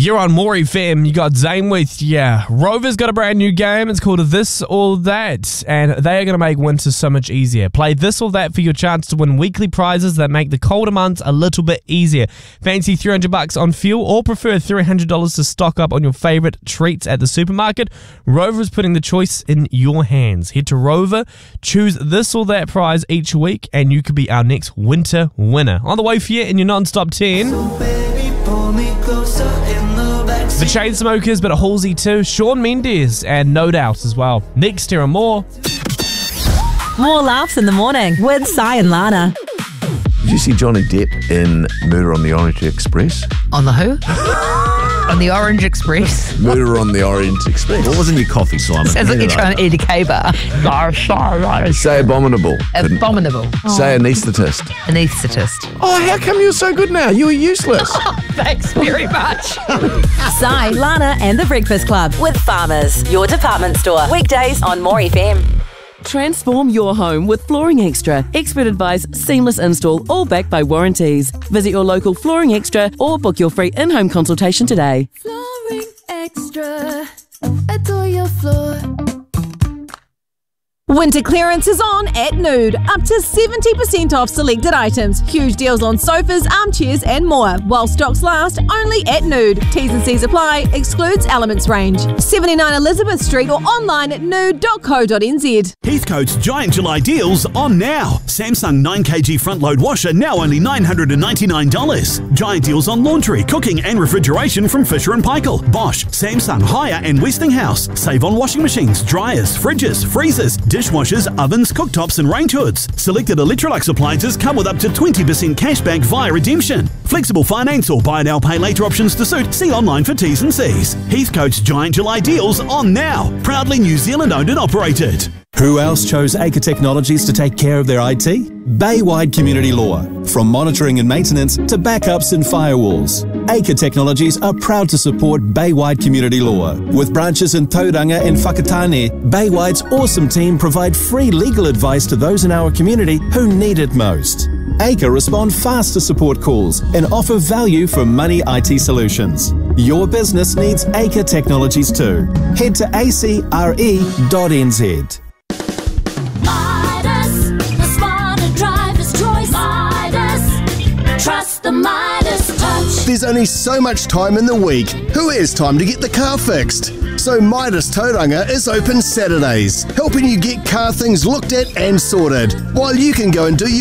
You're on More FM. You got Zane with you. Rover's got a brand new game. It's called This or That, and they are going to make winter so much easier. Play This or That for your chance to win weekly prizes that make the colder months a little bit easier. Fancy $300 on fuel or prefer $300 to stock up on your favorite treats at the supermarket? Rover is putting the choice in your hands. Head to Rover, choose This or That prize each week, and you could be our next winter winner. On the way for you in your non-stop 10. So baby, pull me closer in the backseat. The Chainsmokers, but a Halsey too. Shawn Mendes and No Doubt as well. Next, here are more. More laughs in the morning with Sai and Lana. Did you see Johnny Depp in Murder on the Orient Express? On the who? On the Orange Express. Murder on the Orient Express. What was in your coffee, Simon? Sounds like you're trying to eat a K-bar. Say abominable. Abominable. Say anaesthetist. Anaesthetist. Oh, how come you're so good now? You were useless. Thanks very much. Sai, Lana and the Breakfast Club with Farmers, your department store. Weekdays on More FM. Transform your home with Flooring Extra. Expert advice, seamless install, all backed by warranties. Visit your local Flooring Extra or book your free in-home consultation today. Flooring Extra. Adore your floor. Winter clearance is on at Nude. Up to 70% off selected items. Huge deals on sofas, armchairs and more. While stocks last, only at Nude. T's and C's apply. Excludes Elements range. 79 Elizabeth Street or online at nude.co.nz. Heathcote's Giant July deals on now. Samsung 9kg front load washer now only $999. Giant deals on laundry, cooking and refrigeration from Fisher & Paykel. Bosch, Samsung, Haier and Westinghouse. Save on washing machines, dryers, fridges, freezers, dishwashers, ovens, cooktops and range hoods. Selected Electrolux appliances come with up to 20% cashback via redemption. Flexible finance or buy now pay later options to suit. See online for T's and C's. Heathcote's Giant July deals on now. Proudly New Zealand owned and operated. Who else chose Acre Technologies to take care of their IT? Baywide Community Law. From monitoring and maintenance to backups and firewalls, Acre Technologies are proud to support Baywide Community Law. With branches in Tauranga and Whakatane, Baywide's awesome team provide free legal advice to those in our community who need it most. Acre respond fast to support calls and offer value for money IT solutions. Your business needs Acre Technologies too. Head to acre.nz. Midas, the smarter driver's choice. Midas, trust the Midas touch. There's only so much time in the week. Who has time to get the car fixed? So Midas Tauranga is open Saturdays, helping you get car things looked at and sorted, while you can go and do